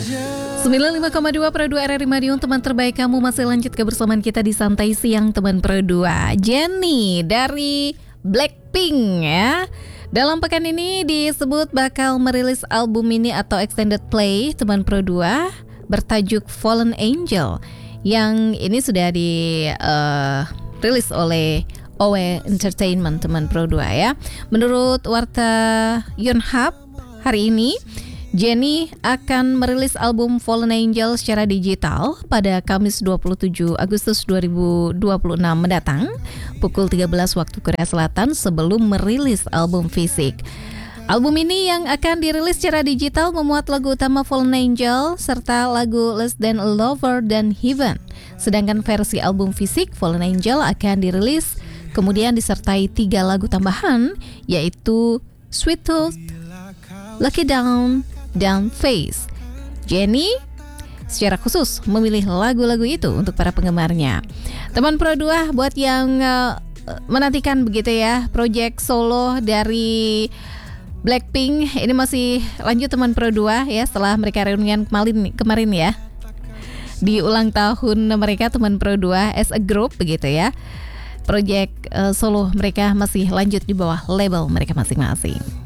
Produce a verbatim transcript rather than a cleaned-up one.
sembilan puluh lima koma dua Pro dua R R I Madiun, teman terbaik kamu masih lanjut kebersamaan kita di Santai Siang teman Pro dua. Jennie dari Blackpink ya. Dalam pekan ini disebut bakal merilis album mini atau extended play teman Pro dua bertajuk Fallen Angel, yang ini sudah dirilis uh, oleh O W Entertainment teman Pro dua ya. Menurut warta Yonhap hari ini, Jennie akan merilis album Fallen Angel secara digital pada Kamis dua puluh tujuh Agustus dua ribu dua puluh enam mendatang pukul tiga belas waktu Korea Selatan sebelum merilis album fisik. Album ini yang akan dirilis secara digital memuat lagu utama Fallen Angel serta lagu Less Than a Lover dan Heaven. Sedangkan versi album fisik Fallen Angel akan dirilis kemudian disertai tiga lagu tambahan, yaitu Sweet Tooth, Lucky Down, dan Face. Jennie secara khusus memilih lagu-lagu itu untuk para penggemarnya. Teman Pro dua, buat yang uh, menantikan begitu ya project solo dari Blackpink, ini masih lanjut teman Pro dua ya, setelah mereka reunian kemarin kemarin ya. Di ulang tahun mereka teman Pro dua as a group begitu ya. Project uh, solo mereka masih lanjut di bawah label mereka masing-masing.